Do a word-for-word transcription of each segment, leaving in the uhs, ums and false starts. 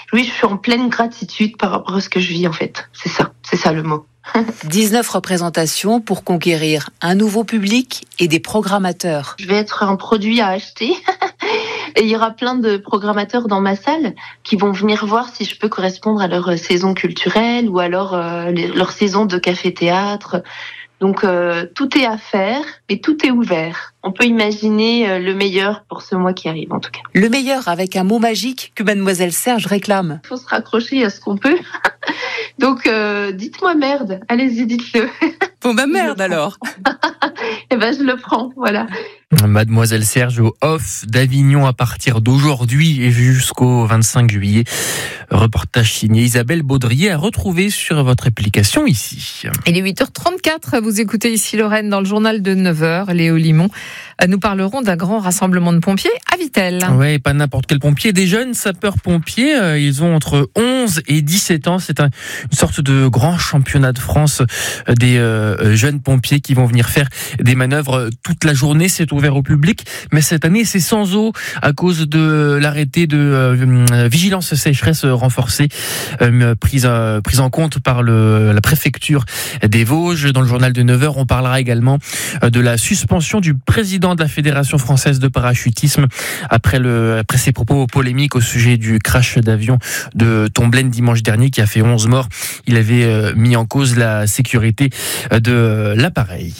Oui, je suis en pleine gratitude par rapport à ce que je vis en fait. C'est ça, c'est ça le mot. dix-neuf représentations pour conquérir un nouveau public et des programmateurs. Je vais être un produit à acheter et il y aura plein de programmateurs dans ma salle qui vont venir voir si je peux correspondre à leur saison culturelle ou alors euh, leur saison de café-théâtre. Donc euh, tout est à faire et tout est ouvert. On peut imaginer euh, le meilleur pour ce mois qui arrive en tout cas. Le meilleur avec un mot magique que Mademoiselle Serge réclame. Il faut se raccrocher à ce qu'on peut. Donc euh, dites-moi merde, allez-y dites-le. Bon bah merde alors. Eh ben je le prends, voilà. Mademoiselle Serge au Off d'Avignon à partir d'aujourd'hui et jusqu'au vingt-cinq juillet. Reportage signé Isabelle Baudrier à retrouver sur votre application ici. Il est huit heures trente-quatre, vous écoutez ici Lorraine dans le journal de neuf heures. Léo Limon, nous parlerons d'un grand rassemblement de pompiers à Vittel. Oui, pas n'importe quel pompier, des jeunes sapeurs-pompiers. Ils ont entre onze et dix-sept ans. C'est un, une sorte de grand championnat de France des euh, jeunes pompiers qui vont venir faire des manœuvres toute la journée. C'est ouvert au public, mais cette année c'est sans eau à cause de l'arrêté de euh, vigilance sécheresse renforcée euh, prise, euh, prise en compte par le, la préfecture des Vosges. Dans le journal de neuf heures, on parlera également de la suspension du président de la Fédération française de parachutisme après, le, après ses propos polémiques au sujet du crash d'avion de Tomblaine dimanche dernier qui a fait onze morts. Il avait euh, mis en cause la sécurité de l'appareil.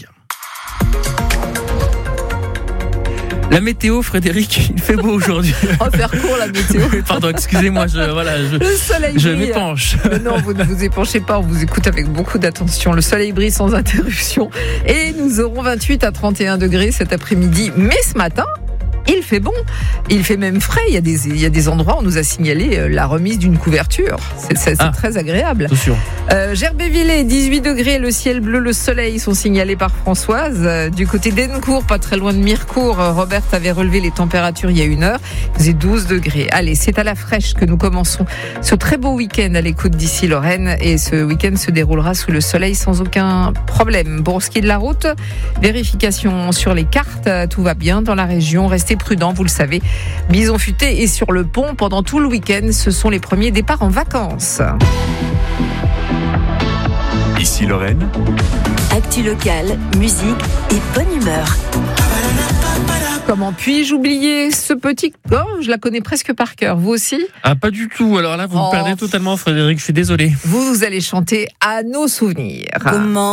La météo, Frédéric, il fait beau aujourd'hui. On va faire court la météo. Pardon, excusez-moi, je, voilà, je, le soleil je brille. m'épanche. Mais non, vous ne vous épanchez pas, on vous écoute avec beaucoup d'attention. Le soleil brille sans interruption. Et nous aurons vingt-huit à trente et un degrés cet après-midi. Mais ce matin, il fait bon, il fait même frais. Il y a des, il y a des endroits où on nous a signalé la remise d'une couverture. C'est, c'est, c'est ah, très agréable. Attention. Euh, Gerbévillers, dix-huit degrés, le ciel bleu, le soleil sont signalés par Françoise. Euh, du côté d'Ennecourt, pas très loin de Mirecourt, Robert avait relevé les températures il y a une heure. Il faisait douze degrés. Allez, c'est à la fraîche que nous commençons ce très beau week-end à l'écoute d'ici Lorraine. Et ce week-end se déroulera sous le soleil sans aucun problème. Pour ce qui est de la route, vérification sur les cartes. Tout va bien dans la région. Restez prudents, vous le savez. Bison futé est sur le pont pendant tout le week-end. Ce sont les premiers départs en vacances. Ici Lorraine. Actu locale, musique et bonne humeur. Comment puis-je oublier ce petit... Oh, je la connais presque par cœur. Vous aussi ? Ah, pas du tout. Alors là, vous oh. me perdez totalement, Frédéric. Je suis désolé. Vous, vous allez chanter à nos souvenirs. Comment